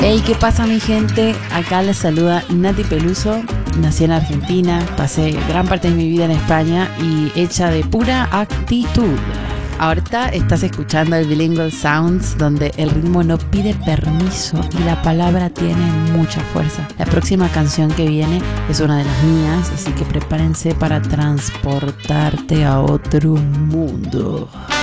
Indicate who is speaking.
Speaker 1: Hey, ¿qué pasa mi gente? Acá les saluda Nati Peluso. Nací en Argentina, pasé gran parte de mi vida en España y hecha de pura actitud. Ahorita estás escuchando el Bilingual Sounds, donde el ritmo no pide permiso y la palabra tiene mucha fuerza. La próxima canción que viene es una de las mías, así que prepárense para transportarte a otro mundo.